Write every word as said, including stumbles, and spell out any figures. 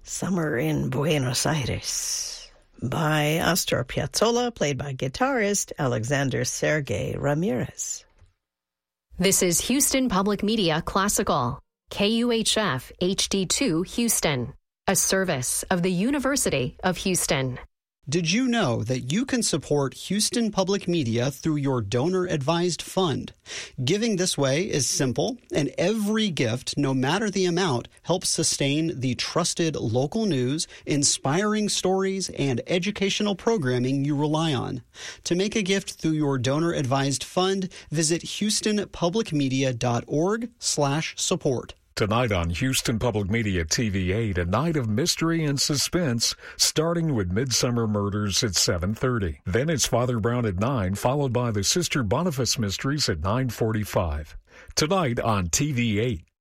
Summer in Buenos Aires by Astor Piazzolla, played by guitarist Alexander Sergey Ramirez. This is Houston Public Media Classical, K U H F H D two Houston, a service of the University of Houston. Did you know that you can support Houston Public Media through your donor-advised fund? Giving this way is simple, and every gift, no matter the amount, helps sustain the trusted local news, inspiring stories, and educational programming you rely on. To make a gift through your donor-advised fund, visit houstonpublicmedia.org slash support. Tonight on Houston Public Media T V eight, a night of mystery and suspense, starting with Midsummer Murders at seven thirty. Then it's Father Brown at nine, followed by the Sister Boniface Mysteries at nine forty-five. Tonight on T V eight.